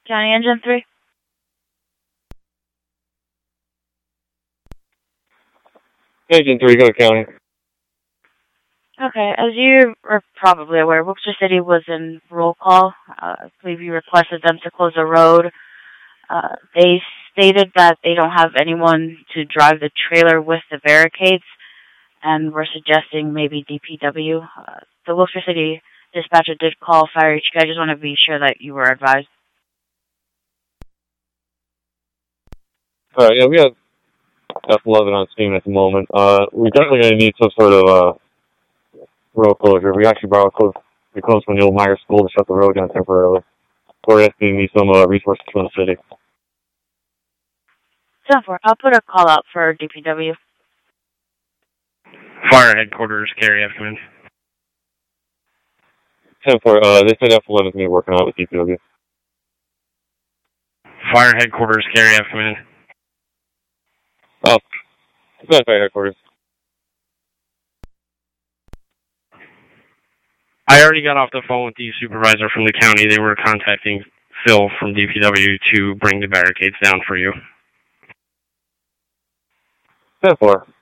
County Engine 3. Engine 3, go to County. Okay, as you are probably aware, Wilkes-Barre City was in roll call. I believe you requested them to close the road. They stated that they don't have anyone to drive the trailer with the barricades, and we're suggesting maybe DPW. The Wilkes-Barre City dispatcher did call Fire HQ. I just want to be sure that you were advised. Alright, yeah, we have F11 on scene at the moment. We're definitely going to need some sort of road closure. We actually we closed from the old Meyer School to shut the road down temporarily. We're asking me some resources from the city. 10-4, I'll put a call out for DPW. Fire headquarters, Carrie, I've come in. 10-4, they said F11 is going to be working on it with DPW. Fire headquarters, Carrie, I've come in. Oh, it's not fire headquarters. I already got off the phone with the supervisor from the county. They were contacting Phil from DPW to bring the barricades down for you. 10-4.